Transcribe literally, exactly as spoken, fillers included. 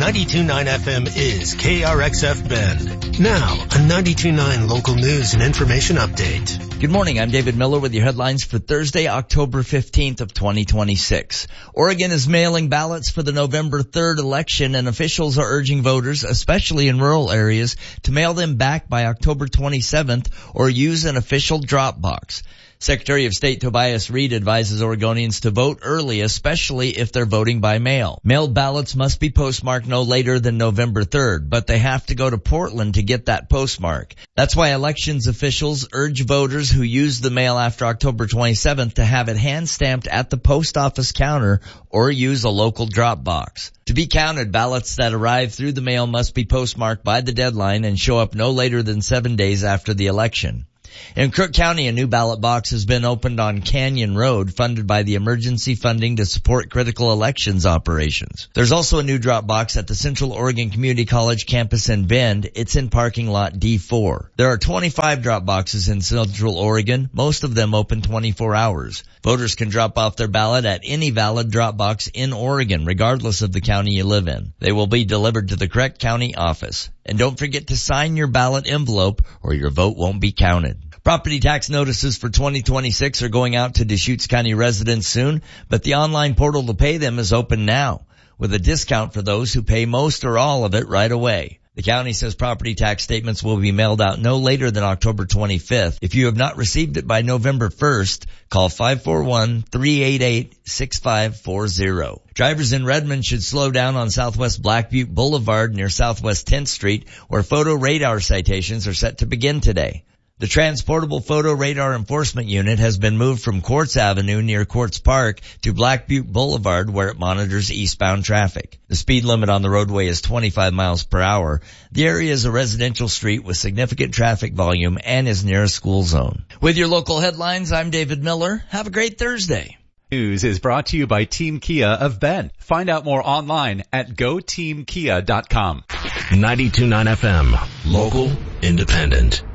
ninety-two point nine F M is K R X F Bend. Now, a ninety-two point nine local news and information update. Good morning. I'm David Miller with your headlines for Thursday, October fifteenth of twenty twenty-six. Oregon is mailing ballots for the November third election, and officials are urging voters, especially in rural areas, to mail them back by October twenty-seventh or use an official drop box. Secretary of State Tobias Reed advises Oregonians to vote early, especially if they're voting by mail. Mailed ballots must be postmarked no later than November third, but they have to go to Portland to get that postmark. That's why elections officials urge voters who use the mail after October twenty-seventh to have it hand-stamped at the post office counter or use a local drop box. To be counted, ballots that arrive through the mail must be postmarked by the deadline and show up no later than seven days after the election. In Crook County, a new ballot box has been opened on Canyon Road, funded by the emergency funding to support critical elections operations. There's also a new drop box at the Central Oregon Community College campus in Bend. It's in parking lot D four. There are twenty-five drop boxes in Central Oregon, most of them open twenty-four hours. Voters can drop off their ballot at any valid drop box in Oregon, regardless of the county you live in. They will be delivered to the correct county office. And don't forget to sign your ballot envelope or your vote won't be counted. Property tax notices for twenty twenty-six are going out to Deschutes County residents soon, but the online portal to pay them is open now, with a discount for those who pay most or all of it right away. The county says property tax statements will be mailed out no later than October twenty-fifth. If you have not received it by November first, call five four one, three eight eight, six five four zero. Drivers in Redmond should slow down on Southwest Black Butte Boulevard near Southwest tenth Street, where photo radar citations are set to begin today. The Transportable Photo Radar Enforcement Unit has been moved from Quartz Avenue near Quartz Park to Black Butte Boulevard, where it monitors eastbound traffic. The speed limit on the roadway is twenty-five miles per hour. The area is a residential street with significant traffic volume and is near a school zone. With your local headlines, I'm David Miller. Have a great Thursday. News is brought to you by Team Kia of Bend. Find out more online at go team kia dot com. ninety-two point nine F M, local, independent.